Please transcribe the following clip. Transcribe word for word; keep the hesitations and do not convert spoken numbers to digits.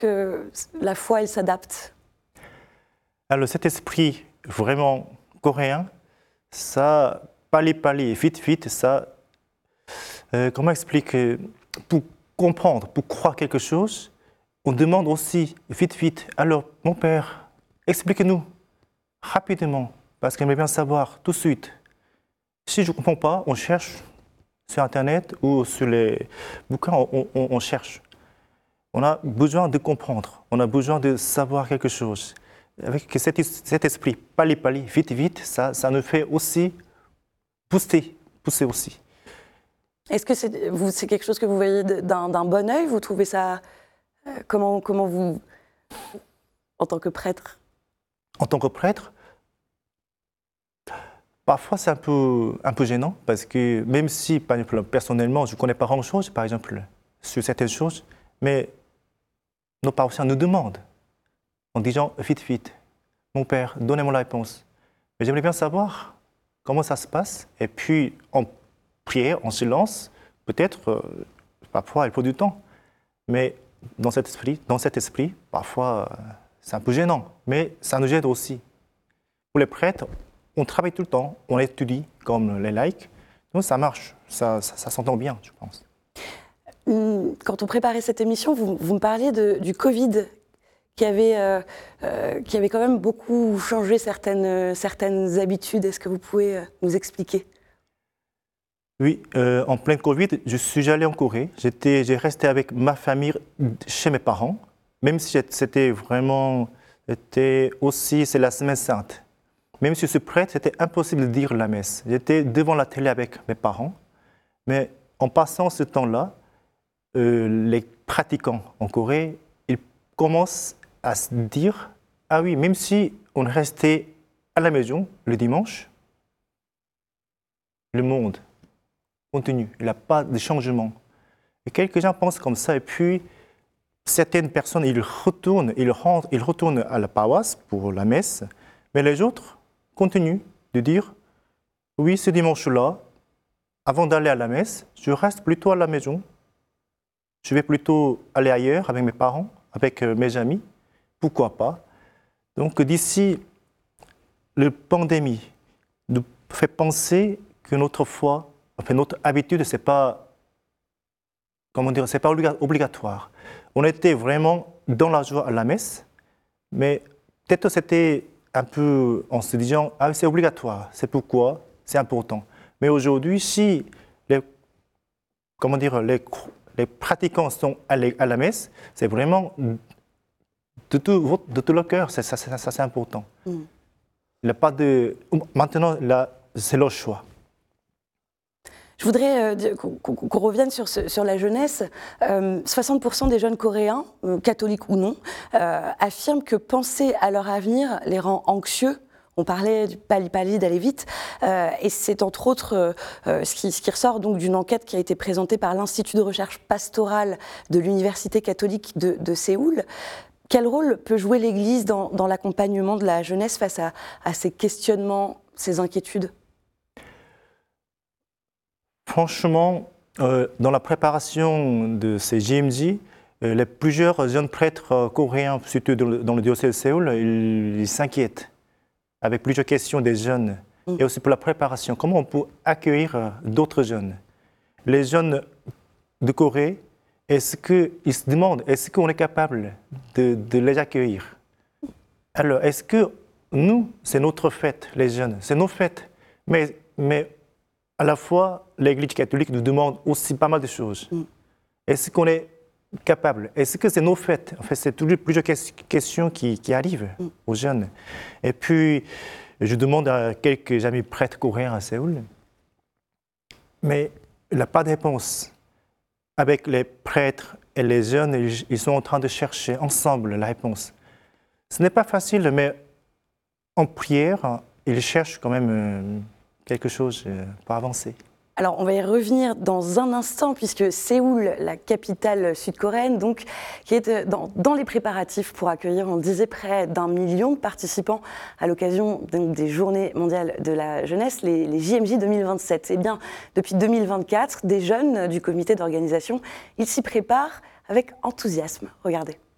que la foi, elle s'adapte? Alors cet esprit vraiment coréen, ça, parler, parler, vite, vite, ça, euh, comment expliquer, pour comprendre, pour croire quelque chose, on demande aussi vite, vite. Alors, mon père, expliquez-nous rapidement, parce qu'on aimerait bien savoir tout de suite. Si je ne comprends pas, on cherche sur Internet ou sur les bouquins, on, on, on cherche. On a besoin de comprendre, on a besoin de savoir quelque chose. Avec cet, cet esprit, parler, parler, vite, vite, ça, ça nous fait aussi booster, pousser aussi. Est-ce que c'est, vous, c'est quelque chose que vous voyez d'un, d'un bon œil? Vous trouvez ça... Euh, comment, comment vous... En tant que prêtre? En tant que prêtre, parfois c'est un peu, un peu gênant, parce que même si, par exemple, personnellement, je ne connais pas grand-chose, par exemple, sur certaines choses, mais nos paroissiens nous demandent, en disant vite, vite, mon père, donnez-moi la réponse. Mais j'aimerais bien savoir comment ça se passe, et puis en prière, en silence, peut-être, euh, parfois il faut du temps. Mais dans cet esprit, dans cet esprit parfois, euh, c'est un peu gênant, mais ça nous aide aussi. Pour les prêtres, on travaille tout le temps, on étudie comme les laïcs, donc ça marche, ça, ça, ça s'entend bien, je pense. Quand on préparait cette émission, vous, vous me parliez de, du Covid, qui avait, euh, euh, qui avait quand même beaucoup changé certaines, certaines habitudes. Est-ce que vous pouvez euh, nous expliquer? Oui, euh, en plein Covid, je suis allé en Corée. J'étais, j'ai resté avec ma famille chez mes parents, même si c'était vraiment, c'était aussi, c'est la Semaine Sainte. Même si je suis prêtre, c'était impossible de dire la messe. J'étais devant la télé avec mes parents, mais en passant ce temps-là, euh, les pratiquants en Corée, ils commencent à se dire, ah oui, même si on restait à la maison le dimanche, le monde continue, il n'y a pas de changement. Et quelques-uns pensent comme ça, et puis certaines personnes, ils retournent, ils rentrent, ils retournent à la paroisse pour la messe, mais les autres continuent de dire, oui, ce dimanche-là, avant d'aller à la messe, je reste plutôt à la maison, je vais plutôt aller ailleurs avec mes parents, avec mes amis, pourquoi pas. Donc d'ici, la pandémie nous fait penser que notre foi, enfin notre habitude, c'est pas, comment dire, c'est pas obligatoire. On était vraiment dans la joie à la messe, mais peut-être c'était un peu en se disant, ah, c'est obligatoire, c'est pourquoi, c'est important. Mais aujourd'hui, si les, comment dire, les, les pratiquants sont à la messe, c'est vraiment de tout, de tout le cœur, ça, ça, ça, ça c'est important. Mm. Il n'y a pas de... Maintenant, là, c'est leur choix. Je voudrais euh, qu'on, qu'on revienne sur, ce, sur la jeunesse. Euh, soixante pour cent des jeunes Coréens, euh, catholiques ou non, euh, affirment que penser à leur avenir les rend anxieux. On parlait du pali-pali, d'aller vite, euh, et c'est entre autres euh, ce, qui, ce qui ressort donc d'une enquête qui a été présentée par l'Institut de recherche pastorale de l'Université catholique de, de Séoul. Quel rôle peut jouer l'Église dans, dans l'accompagnement de la jeunesse face à, à ces questionnements, ces inquiétudes? Franchement, euh, dans la préparation de ces J M J, euh, les plusieurs jeunes prêtres euh, coréens, surtout dans le diocèse de Séoul, ils, ils s'inquiètent avec plusieurs questions des jeunes. Mmh. Et aussi pour la préparation, comment on peut accueillir euh, d'autres jeunes. Les jeunes de Corée, est-ce qu'ils se demandent, est-ce qu'on est capable de, de les accueillir? Alors, est-ce que nous, c'est notre fête, les jeunes, c'est nos fêtes, mais, mais à la fois, l'Église catholique nous demande aussi pas mal de choses. Mm. Est-ce qu'on est capable? Est-ce que c'est nos fêtes? En fait, c'est toujours plusieurs questions qui, qui arrivent mm. aux jeunes. Et puis, je demande à quelques amis prêtres coréens à Séoul, mais il n'y a pas de réponse. Avec les prêtres et les jeunes, ils sont en train de chercher ensemble la réponse. Ce n'est pas facile, mais en prière, ils cherchent quand même quelque chose pour avancer. Alors, on va y revenir dans un instant, puisque Séoul, la capitale sud-coréenne, donc, qui est dans, dans les préparatifs pour accueillir, on disait, près d'un million de participants à l'occasion des Journées mondiales de la jeunesse, les, les J M J deux mille vingt-sept. Eh bien, depuis deux mille vingt-quatre, des jeunes du comité d'organisation, ils s'y préparent avec enthousiasme. Regardez.